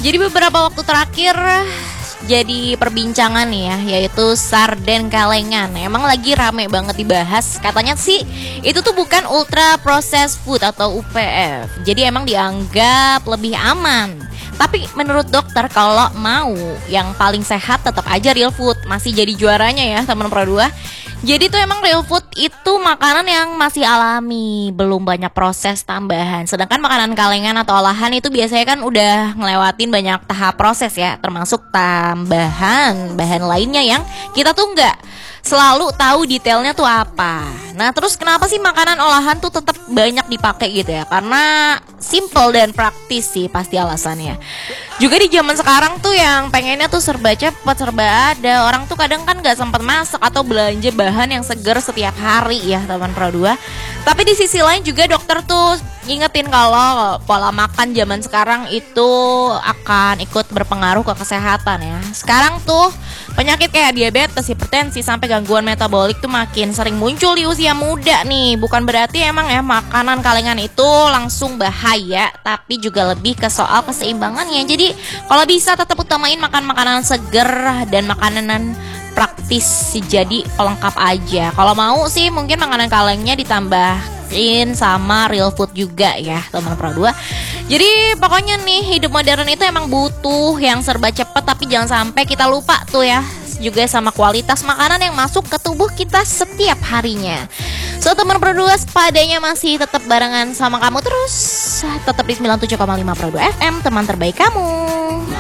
Jadi beberapa waktu terakhir jadi perbincangan nih ya, yaitu sarden kalengan. Emang lagi rame banget dibahas. Katanya sih itu tuh bukan ultra processed food atau UPF. Jadi emang dianggap lebih aman. Tapi menurut dokter kalau mau yang paling sehat tetap aja real food. Masih jadi juaranya ya teman Pro 2. Jadi tuh emang real food itu makanan yang masih alami, belum banyak proses tambahan. Sedangkan makanan kalengan atau olahan itu biasanya kan udah ngelewatin banyak tahap proses ya, termasuk tambahan bahan lainnya yang kita tuh nggak selalu tahu detailnya tuh apa. Nah terus kenapa sih makanan olahan tuh tetap banyak dipakai gitu ya? Karena simple dan praktis sih pasti alasannya. Juga di zaman sekarang tuh yang pengennya tuh serba cepat, serba ada. Orang tuh kadang kan gak sempat masak atau belanja bahan yang seger setiap hari ya teman Pro 2. Tapi di sisi lain juga dokter tuh ingetin kalau pola makan zaman sekarang itu akan ikut berpengaruh ke kesehatan ya. Sekarang tuh penyakit kayak diabetes, hipertensi, sampai gangguan metabolik tuh makin sering muncul di usia muda nih. Bukan berarti emang ya makanan kalengan itu langsung bahaya, tapi juga lebih ke soal keseimbangannya. Jadi kalau bisa tetap utamain makan makanan seger dan makanan praktis, jadi pelengkap aja. Kalau mau sih mungkin makanan kalengnya ditambahin sama real food juga ya teman Pro 2. Jadi pokoknya nih hidup modern itu emang butuh yang serba cepat, tapi jangan sampai kita lupa tuh ya juga sama kualitas makanan yang masuk ke tubuh kita setiap harinya. So teman Pro 2 sepadanya masih tetap barengan sama kamu terus. Tetap di 97,5 Pro 2 FM, teman terbaik kamu.